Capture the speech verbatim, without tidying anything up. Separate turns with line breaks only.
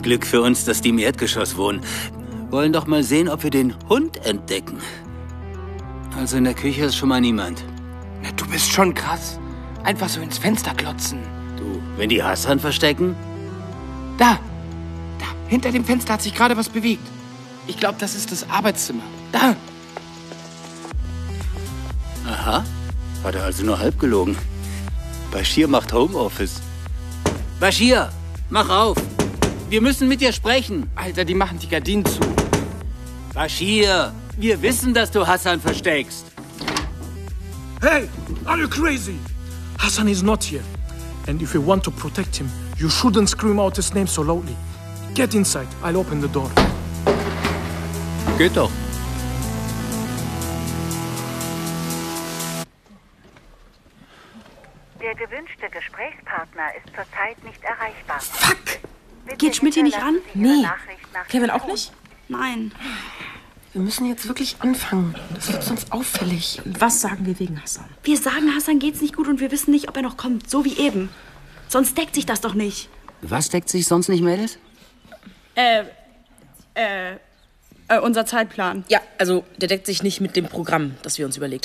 Glück für uns, dass die im Erdgeschoss wohnen. Wollen doch mal sehen, ob wir den Hund entdecken. Also in der Küche ist schon mal niemand.
Na, du bist schon krass. Einfach so ins Fenster klotzen.
Du, wenn die Hassan verstecken?
Da. Da. Hinter dem Fenster hat sich gerade was bewegt. Ich glaube, das ist das Arbeitszimmer. Da.
Aha. Hat er also nur halb gelogen. Bashir macht Homeoffice. Bashir, mach auf. Wir müssen mit dir sprechen.
Alter, die machen die Gardinen zu.
Bashir, wir wissen, dass du Hassan versteckst.
Hey, are you crazy? Hassan is not here. And if you want to protect him, you shouldn't scream out his name so loudly. Get inside, I'll open the door.
Geht doch.
Der gewünschte Gesprächspartner ist zurzeit nicht erreichbar.
Fuck!
Bitte
Geht Schmidt hier nicht ran?
hinterlassen Sie Ihre
Nee.
Nachricht nach
Kevin
dem
auch
Ton.
nicht? Nein.
Wir müssen jetzt wirklich anfangen. Das wird sonst auffällig.
Und was sagen wir wegen Hassan?
Wir sagen, Hassan geht's nicht gut und wir wissen nicht, ob er noch kommt. So wie eben. Sonst deckt sich das doch nicht.
Was deckt sich sonst nicht, Mädels?
Äh, äh, äh, unser Zeitplan.
Ja, also der deckt sich nicht mit dem Programm, das wir uns überlegt haben.